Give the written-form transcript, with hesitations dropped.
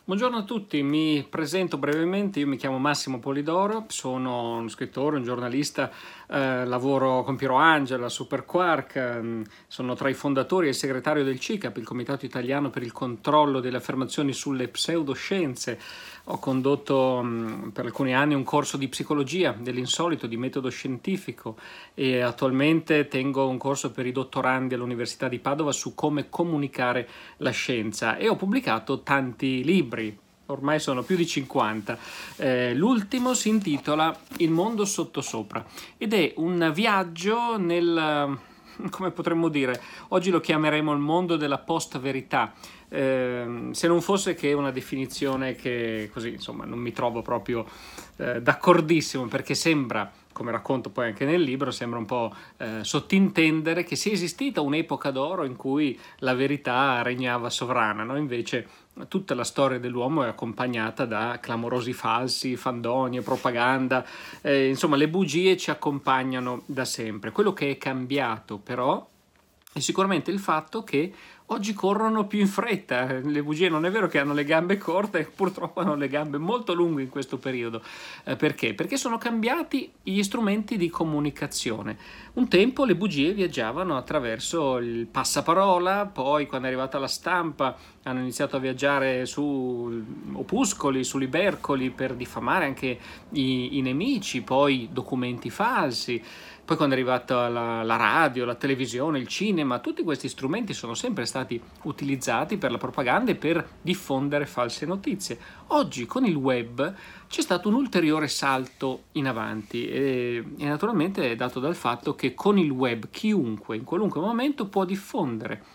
Buongiorno a tutti, mi presento brevemente, io mi chiamo Massimo Polidoro, sono uno scrittore, un giornalista, lavoro con Piero Angela, Super Quark, sono tra i fondatori e il segretario del CICAP, il Comitato Italiano per il Controllo delle Affermazioni sulle Pseudoscienze. Ho condotto per alcuni anni un corso di psicologia dell'insolito, di metodo scientifico, e attualmente tengo un corso per i dottorandi all'Università di Padova su come comunicare la scienza e ho pubblicato tanti libri. Ormai sono più di 50. L'ultimo si intitola Il mondo sottosopra ed è un viaggio nel, come potremmo dire, oggi lo chiameremo il mondo della post-verità. Se non fosse che una definizione che così, insomma, non mi trovo proprio d'accordissimo, perché sembra, come racconto poi anche nel libro, sembra un po' sottintendere che sia esistita un'epoca d'oro in cui la verità regnava sovrana, no? Invece tutta la storia dell'uomo è accompagnata da clamorosi falsi, fandonie, propaganda, insomma le bugie ci accompagnano da sempre. Quello che è cambiato però è sicuramente il fatto che oggi corrono più in fretta. Le bugie non è vero che hanno le gambe corte, purtroppo hanno le gambe molto lunghe in questo periodo. Perché? Perché sono cambiati gli strumenti di comunicazione. Un tempo le bugie viaggiavano attraverso il passaparola, poi quando è arrivata la stampa hanno iniziato a viaggiare su opuscoli, su libercoli per diffamare anche i nemici, poi documenti falsi. Poi quando è arrivata la radio, la televisione, il cinema, tutti questi strumenti sono sempre stati utilizzati per la propaganda e per diffondere false notizie. Oggi con il web c'è stato un ulteriore salto in avanti e naturalmente è dato dal fatto che con il web chiunque in qualunque momento può diffondere